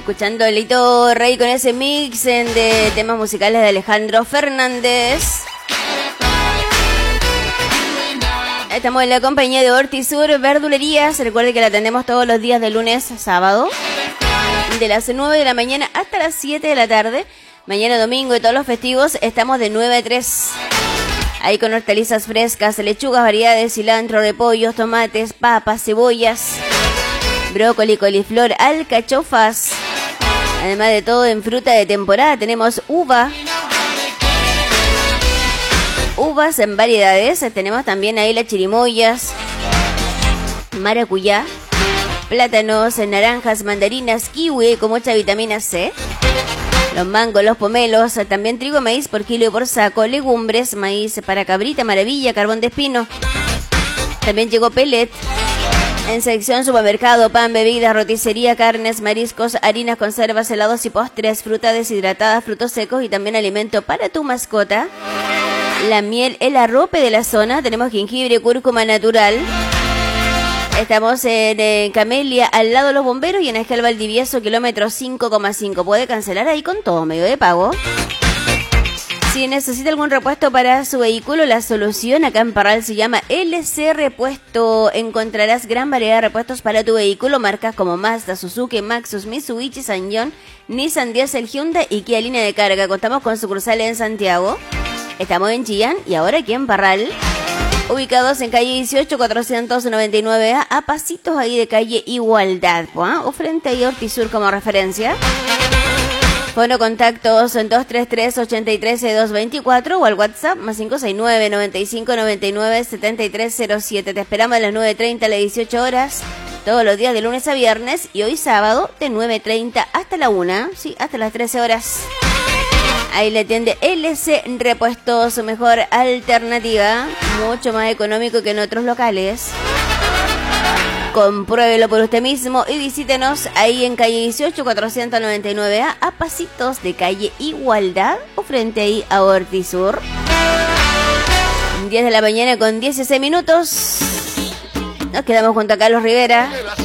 Escuchando a Lito Rey con ese mix de temas musicales de Alejandro Fernández. Estamos en la compañía de Hortisur Verdulerías. Recuerde que la atendemos todos los días de lunes a sábado, de las 9 de la mañana hasta las 7 de la tarde. Mañana domingo y todos los festivos estamos de 9 a 3. Ahí con hortalizas frescas, lechugas, variedades, cilantro, repollos, tomates, papas, cebollas, brócoli, coliflor, alcachofas. Además de todo, en fruta de temporada tenemos uvas en variedades. Tenemos también ahí las chirimoyas, maracuyá, plátanos, naranjas, mandarinas, kiwi con mucha vitamina C, los mangos, los pomelos, también trigo, maíz por kilo y por saco, legumbres, maíz para cabrita, maravilla, carbón de espino. También llegó pellet. En sección supermercado, pan, bebidas, roticería, carnes, mariscos, harinas, conservas, helados y postres, fruta deshidratada, frutos secos y también alimento para tu mascota. La miel, el arrope de la zona. Tenemos jengibre, cúrcuma natural. Estamos en Camelia, al lado de los bomberos, y en Escal Valdivieso, kilómetro 5,5. Puede cancelar ahí con todo medio de pago. Si necesita algún repuesto para su vehículo, la solución acá en Parral se llama LC Repuesto. Encontrarás gran variedad de repuestos para tu vehículo, marcas como Mazda, Suzuki, Maxus, Mitsubishi, Sanyong, Nissan, Diesel, Hyundai y Kia Línea de Carga. Contamos con sucursales en Santiago. Estamos en Chillán y ahora aquí en Parral. Ubicados en calle 18, 499A, a pasitos ahí de calle Igualdad, o frente a Hortisur como referencia. Fono contactos en 233-83-224 o al WhatsApp más 569-9599-7307. Te esperamos a las 9:30 a las 18 horas, todos los días de lunes a viernes, y hoy sábado de 9:30 hasta la 1, sí, hasta las 13 horas. Ahí le atiende LC Repuestos, su mejor alternativa, mucho más económico que en otros locales. Compruébelo por usted mismo y visítenos ahí en calle 18, 499A, a pasitos de calle Igualdad o frente ahí a Hortisur. 10 de la mañana con 16 minutos. Nos quedamos junto a Carlos Rivera.